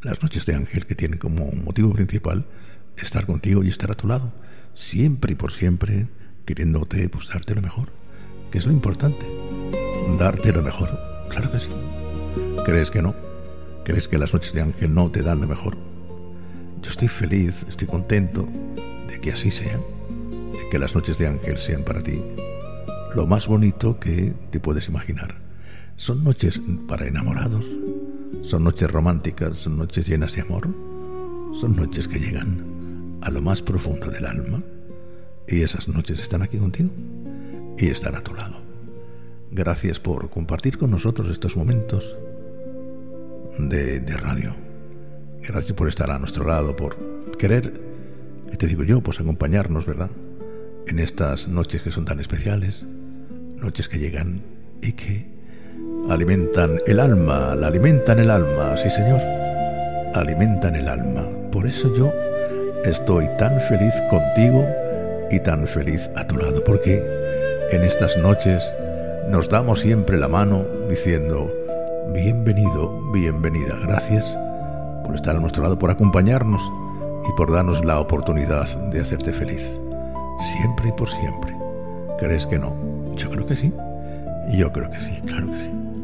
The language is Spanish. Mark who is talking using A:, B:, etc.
A: Las noches de ángel que tienen como motivo principal estar contigo y estar a tu lado, siempre y por siempre, queriéndote, pues darte lo mejor, que es lo importante, darte lo mejor. Claro que sí. ¿Crees que no? ¿Crees que las noches de ángel no te dan lo mejor? Yo estoy feliz, estoy contento de que así sea, de que las noches de ángel sean para ti lo más bonito que te puedes imaginar. Son noches para enamorados, son noches románticas, son noches llenas de amor, son noches que llegan a lo más profundo del alma, y esas noches están aquí contigo y están a tu lado. Gracias por compartir con nosotros estos momentos de radio. Gracias por estar a nuestro lado, por querer, ¿qué te digo yo? Pues acompañarnos, ¿verdad? En estas noches que son tan especiales, noches que llegan y que alimentan el alma, la alimentan el alma, sí señor, alimentan el alma. Por eso yo estoy tan feliz contigo y tan feliz a tu lado, porque en estas noches nos damos siempre la mano diciendo: bienvenido, bienvenida. Gracias por estar a nuestro lado, por acompañarnos y por darnos la oportunidad de hacerte feliz, siempre y por siempre. ¿Crees que no? Yo creo que sí. Yo creo que sí, claro que sí.